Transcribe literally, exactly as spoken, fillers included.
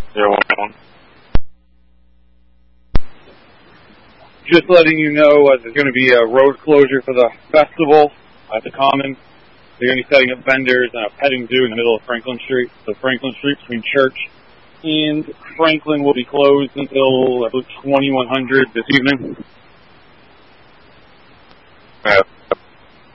zero one one. Just letting you know, uh, there's going to be a road closure for the festival at the Common. They're going to be setting up vendors and a petting zoo in the middle of Franklin Street. So Franklin Street between Church and Franklin will be closed until, I believe, twenty-one hundred this evening. Yeah.